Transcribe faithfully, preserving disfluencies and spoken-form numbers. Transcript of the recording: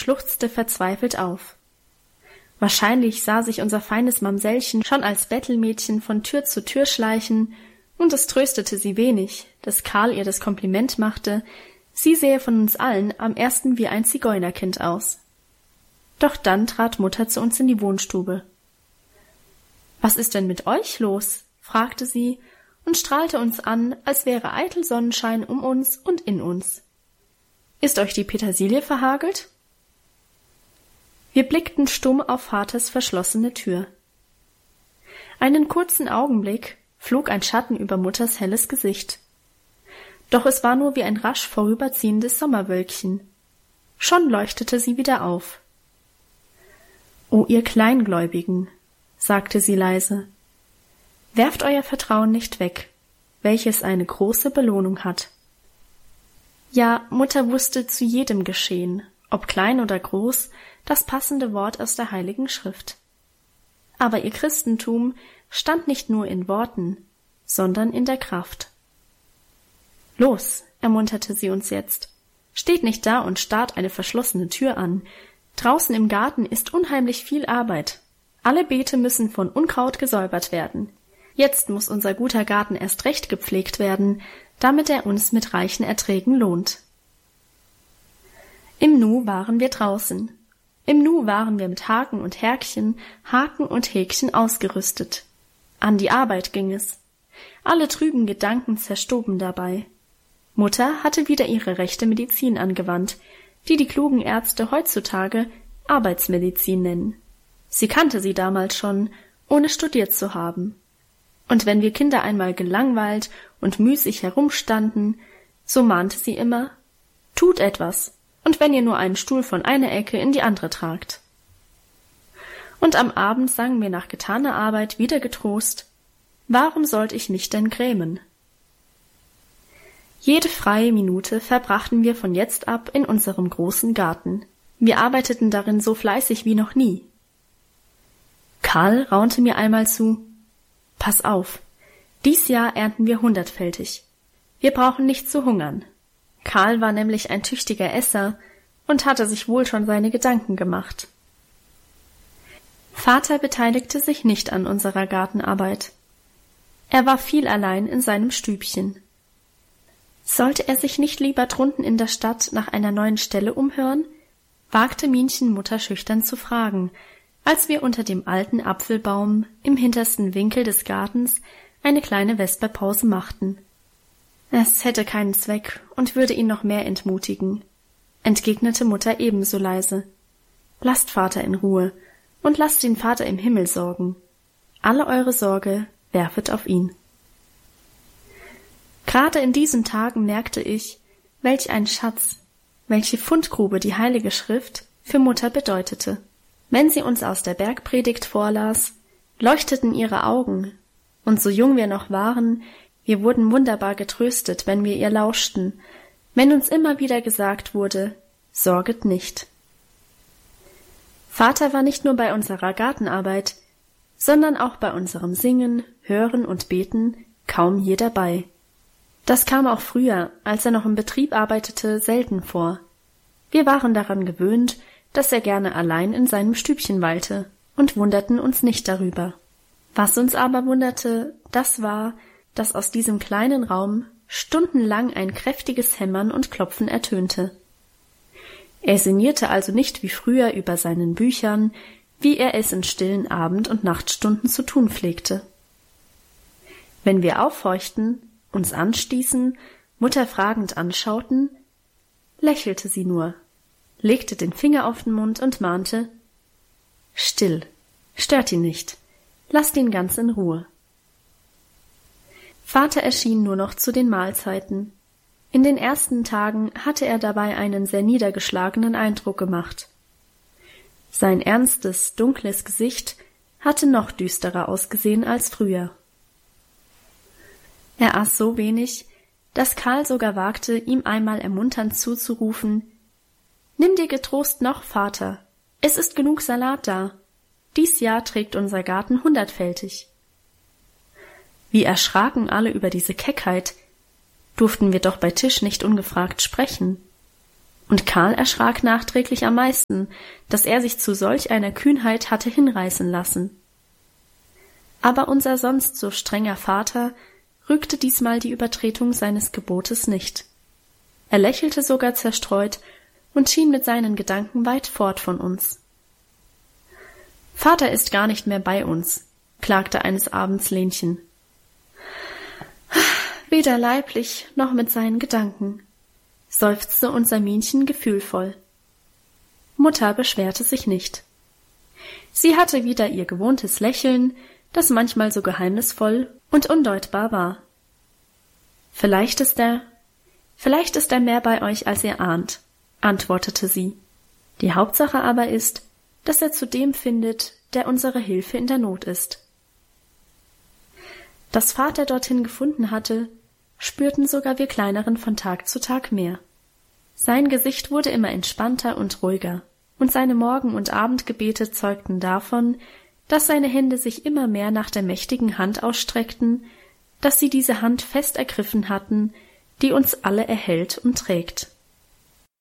schluchzte verzweifelt auf. Wahrscheinlich sah sich unser feines Mamsellchen schon als Bettelmädchen von Tür zu Tür schleichen, und es tröstete sie wenig, dass Karl ihr das Kompliment machte, sie sähe von uns allen am ersten wie ein Zigeunerkind aus. Doch dann trat Mutter zu uns in die Wohnstube. »Was ist denn mit euch los?« fragte sie und strahlte uns an, als wäre eitel Sonnenschein um uns und in uns. »Ist euch die Petersilie verhagelt?« Wir blickten stumm auf Vaters verschlossene Tür. Einen kurzen Augenblick flog ein Schatten über Mutters helles Gesicht. Doch es war nur wie ein rasch vorüberziehendes Sommerwölkchen. Schon leuchtete sie wieder auf. »O ihr Kleingläubigen«, sagte sie leise, »werft euer Vertrauen nicht weg, welches eine große Belohnung hat.« Ja, Mutter wusste zu jedem Geschehen, ob klein oder groß, das passende Wort aus der Heiligen Schrift. Aber ihr Christentum stand nicht nur in Worten, sondern in der Kraft. »Los«, ermunterte sie uns jetzt, »steht nicht da und starrt eine verschlossene Tür an. Draußen im Garten ist unheimlich viel Arbeit. Alle Beete müssen von Unkraut gesäubert werden. Jetzt muss unser guter Garten erst recht gepflegt werden, damit er uns mit reichen Erträgen lohnt.« Im Nu waren wir draußen. Im Nu waren wir mit Haken und Härkchen, Haken und Häkchen ausgerüstet. An die Arbeit ging es. Alle trüben Gedanken zerstoben dabei. Mutter hatte wieder ihre rechte Medizin angewandt, die die klugen Ärzte heutzutage Arbeitsmedizin nennen. Sie kannte sie damals schon, ohne studiert zu haben. Und wenn wir Kinder einmal gelangweilt und müßig herumstanden, so mahnte sie immer, »Tut etwas, und wenn ihr nur einen Stuhl von einer Ecke in die andere tragt.« Und am Abend sangen wir nach getaner Arbeit wieder getrost, »Warum sollt ich mich denn grämen?« Jede freie Minute verbrachten wir von jetzt ab in unserem großen Garten. Wir arbeiteten darin so fleißig wie noch nie. Karl raunte mir einmal zu, »Pass auf, dies Jahr ernten wir hundertfältig. Wir brauchen nicht zu hungern.« Karl war nämlich ein tüchtiger Esser und hatte sich wohl schon seine Gedanken gemacht. Vater beteiligte sich nicht an unserer Gartenarbeit. Er war viel allein in seinem Stübchen. Sollte er sich nicht lieber drunten in der Stadt nach einer neuen Stelle umhören, wagte Minchen Mutter schüchtern zu fragen, als wir unter dem alten Apfelbaum im hintersten Winkel des Gartens eine kleine Vesperpause machten. Es hätte keinen Zweck und würde ihn noch mehr entmutigen, entgegnete Mutter ebenso leise. »Lasst Vater in Ruhe und lasst den Vater im Himmel sorgen. Alle eure Sorge werfet auf ihn.« Gerade in diesen Tagen merkte ich, welch ein Schatz, welche Fundgrube die Heilige Schrift für Mutter bedeutete. Wenn sie uns aus der Bergpredigt vorlas, leuchteten ihre Augen, und so jung wir noch waren, wir wurden wunderbar getröstet, wenn wir ihr lauschten, wenn uns immer wieder gesagt wurde, sorget nicht. Vater war nicht nur bei unserer Gartenarbeit, sondern auch bei unserem Singen, Hören und Beten kaum je dabei. Das kam auch früher, als er noch im Betrieb arbeitete, selten vor. Wir waren daran gewöhnt, dass er gerne allein in seinem Stübchen weilte und wunderten uns nicht darüber. Was uns aber wunderte, das war, dass aus diesem kleinen Raum stundenlang ein kräftiges Hämmern und Klopfen ertönte. Er sinnierte also nicht wie früher über seinen Büchern, wie er es in stillen Abend- und Nachtstunden zu tun pflegte. Wenn wir aufhorchten, uns anstießen, Mutter fragend anschauten, lächelte sie nur, legte den Finger auf den Mund und mahnte, »Still, stört ihn nicht, lasst ihn ganz in Ruhe.« Vater erschien nur noch zu den Mahlzeiten. In den ersten Tagen hatte er dabei einen sehr niedergeschlagenen Eindruck gemacht. Sein ernstes, dunkles Gesicht hatte noch düsterer ausgesehen als früher. Er aß so wenig, dass Karl sogar wagte, ihm einmal ermunternd zuzurufen, »Nimm dir getrost noch, Vater, es ist genug Salat da. Dies Jahr trägt unser Garten hundertfältig.« Wie erschraken alle über diese Keckheit, durften wir doch bei Tisch nicht ungefragt sprechen. Und Karl erschrak nachträglich am meisten, dass er sich zu solch einer Kühnheit hatte hinreißen lassen. Aber unser sonst so strenger Vater rügte diesmal die Übertretung seines Gebotes nicht. Er lächelte sogar zerstreut und schien mit seinen Gedanken weit fort von uns. »Vater ist gar nicht mehr bei uns«, klagte eines Abends Lenchen. »Weder leiblich noch mit seinen Gedanken«, seufzte unser Minchen gefühlvoll. Mutter beschwerte sich nicht. Sie hatte wieder ihr gewohntes Lächeln, das manchmal so geheimnisvoll und undeutbar war. »Vielleicht ist er, vielleicht ist er mehr bei euch, als ihr ahnt«, antwortete sie. »Die Hauptsache aber ist, dass er zu dem findet, der unsere Hilfe in der Not ist.« Dass Vater dorthin gefunden hatte, spürten sogar wir Kleineren von Tag zu Tag mehr. Sein Gesicht wurde immer entspannter und ruhiger, und seine Morgen- und Abendgebete zeugten davon, dass seine Hände sich immer mehr nach der mächtigen Hand ausstreckten, dass sie diese Hand fest ergriffen hatten, die uns alle erhält und trägt.